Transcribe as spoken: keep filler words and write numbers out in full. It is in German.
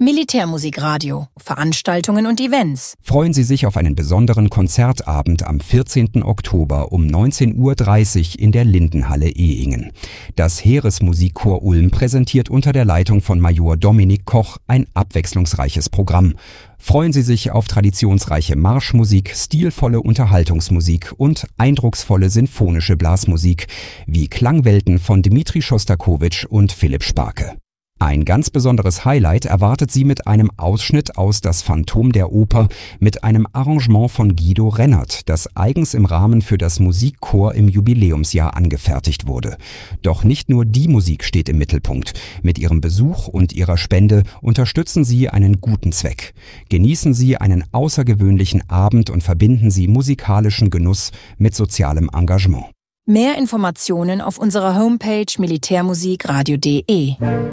Militärmusikradio, Veranstaltungen und Events. Freuen Sie sich auf einen besonderen Konzertabend am vierzehnten Oktober um neunzehn Uhr dreißig in der Lindenhalle Ehingen. Das Heeresmusikchor Ulm präsentiert unter der Leitung von Major Dominik Koch ein abwechslungsreiches Programm. Freuen Sie sich auf traditionsreiche Marschmusik, stilvolle Unterhaltungsmusik und eindrucksvolle sinfonische Blasmusik wie Klangwelten von Dmitri Schostakowitsch und Philipp Sparke. Ein ganz besonderes Highlight erwartet Sie mit einem Ausschnitt aus Das Phantom der Oper mit einem Arrangement von Guido Rennert, das eigens im Rahmen für das Musikchor im Jubiläumsjahr angefertigt wurde. Doch nicht nur die Musik steht im Mittelpunkt. Mit Ihrem Besuch und Ihrer Spende unterstützen Sie einen guten Zweck. Genießen Sie einen außergewöhnlichen Abend und verbinden Sie musikalischen Genuss mit sozialem Engagement. Mehr Informationen auf unserer Homepage militärmusikradio punkt de.